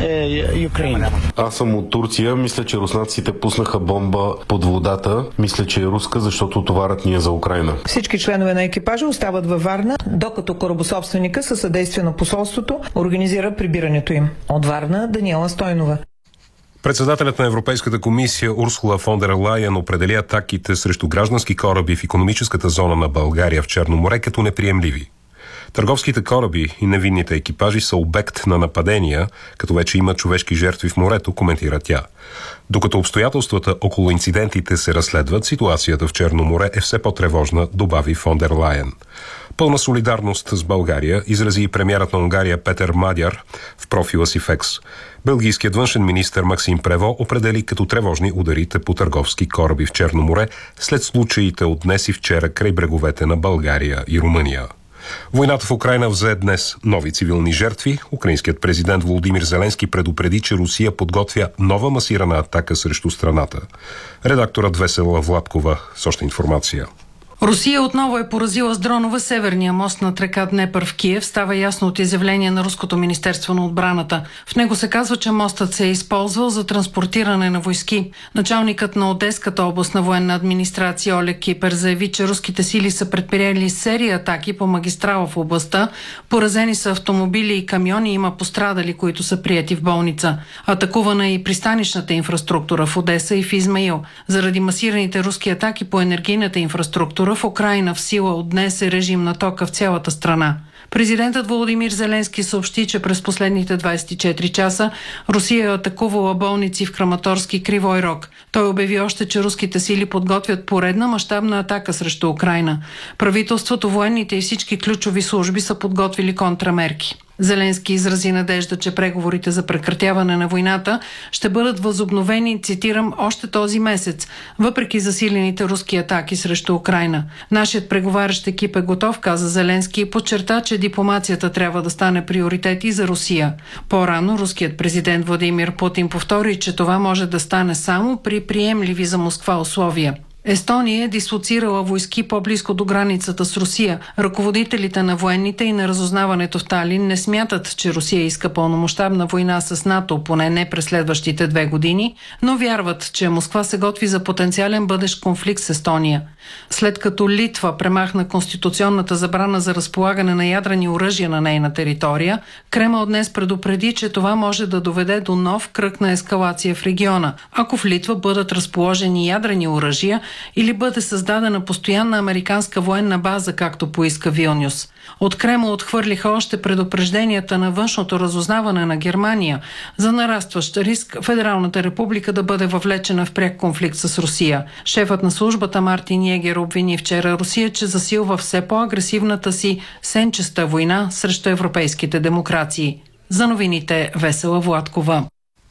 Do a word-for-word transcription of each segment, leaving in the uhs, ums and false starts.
Ukraine. Аз съм от Турция. Мисля, че руснаците пуснаха бомба под водата. Мисля, че е руска, защото товарът ни е за Украина. Всички членове на екипажа остават във Варна, докато корабособственика със съдействие на посолството организира прибирането им. От Варна Даниела Стойнова. Председателят на Европейската комисия Урсула фон дер Лайен определи атаките срещу граждански кораби в икономическата зона на България в Черно море като неприемливи. Търговските кораби и невинните екипажи са обект на нападения, като вече има човешки жертви в морето, коментира тя. Докато обстоятелствата около инцидентите се разследват, ситуацията в Черно море е все по-тревожна, добави фон дер Лайен. Пълна солидарност с България изрази и премиерът на Унгария Петър Мадяр в профила си в Екс. Белгийският външен министър Максим Прево определи като тревожни ударите по търговски кораби в Черно море след случаите от днес и вчера край бреговете на България и Румъния. Войната в Украйна взе днес нови цивилни жертви. Украинският президент Володимир Зеленски предупреди, че Русия подготвя нова масирана атака срещу страната. Редакторът Весела Владкова с още информация. Русия отново е поразила с дронове северния мост над река Днепър в Киев. Става ясно от изявление на Руското министерство на отбраната. В него се казва, че мостът се е използвал за транспортиране на войски. Началникът на Одеската областна военна администрация Олег Кипер заяви, че руските сили са предприели серия атаки по магистрала в областта. Поразени са автомобили и камиони, има пострадали, които са приети в болница. Атакувана е и пристанищната инфраструктура в Одеса и в Измаил. Заради масираните руски атаки по енергийната инфраструктура в Украйна в сила от днес е режим на тока в цялата страна. Президентът Володимир Зеленски съобщи, че през последните двадесет и четири часа Русия е атакувала болници в Краматорски и Кривой Рог. Той обяви още, че руските сили подготвят поредна мащабна атака срещу Украйна. Правителството, военните и всички ключови служби са подготвили контрамерки. Зеленски изрази надежда, че преговорите за прекратяване на войната ще бъдат възобновени, цитирам, още този месец, въпреки засилените руски атаки срещу Украйна. Нашият преговарящ екип е готов, каза Зеленски и подчерта, че дипломацията трябва да стане приоритет и за Русия. По-рано руският президент Владимир Путин повтори, че това може да стане само при приемливи за Москва условия. Естония е дислоцирала войски по-близко до границата с Русия. Ръководителите на военните и на разузнаването в Талин не смятат, че Русия иска пълномащабна война с НАТО, поне не през следващите две години, но вярват, че Москва се готви за потенциален бъдещ конфликт с Естония. След като Литва премахна конституционната забрана за разполагане на ядрени оръжия на нейна територия, Кремъл днес предупреди, че това може да доведе до нов кръг на ескалация в региона, ако в Литва бъдат разположени ядрени оръжия или бъде създадена постоянна американска военна база, както поиска Вилнюс. От Кремъл отхвърлиха още предупрежденията на външното разузнаване на Германия за нарастващ риск Федералната република да бъде въвлечена в пряк конфликт с Русия. Шефът на службата Мартин Йегер обвини вчера Русия, че засилва все по-агресивната си сенчеста война срещу европейските демокрации. За новините Весела Владкова.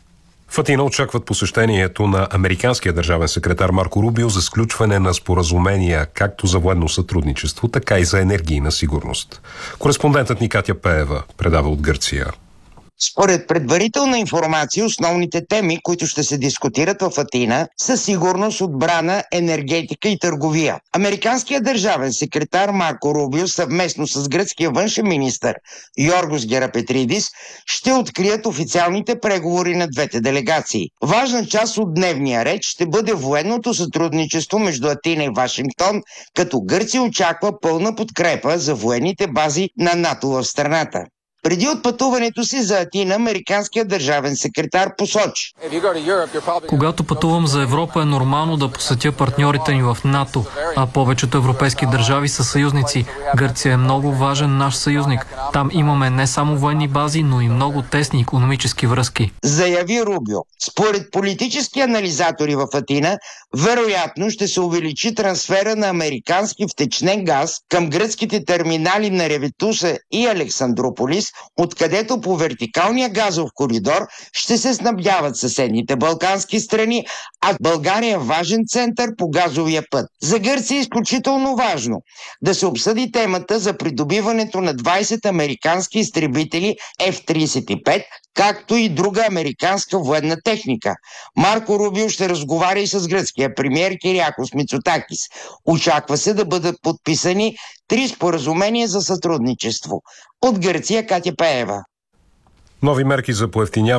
В Атина очакват посещението на американския държавен секретар Марко Рубио за сключване на споразумения както за военно сътрудничество, така и за енергийна сигурност. Кореспондентът ни Катя Пеева предава от Гърция. Според предварителна информация, основните теми, които ще се дискутират в Атина, са сигурност, отбрана, енергетика и търговия. Американският държавен секретар Марко Рубио съвместно с гръцкия външен министър Йоргос Герапетридис ще открият официалните преговори на двете делегации. Важна част от дневния ред ще бъде военното сътрудничество между Атина и Вашингтон, като Гърция очаква пълна подкрепа за военните бази на НАТО в страната. Преди отпътуването си за Атина, американският държавен секретар посочи: Когато пътувам за Европа, е нормално да посетя партньорите ни в НАТО, а повечето европейски държави са съюзници. Гърция е много важен наш съюзник. Там имаме не само военни бази, но и много тесни икономически връзки. Заяви Рубио. Според политически анализатори в Атина, вероятно ще се увеличи трансфера на американски втечнен газ към гръцките терминали на Ревитуса и Александрополис, откъдето по вертикалния газов коридор ще се снабдяват съседните балкански страни, а България е важен център по газовия път. За Гърция е изключително важно да се обсъди темата за придобиването на двадесет американски изтребители Еф тридесет и пет, както и друга американска военна техника. Марко Рубио ще разговаря и с гръцкия премиер Кириакос Мицотакис. Очаква се да бъдат подписани три споразумения за сътрудничество. От Гърция Катя Пеева. Нови мерки за поевтиняване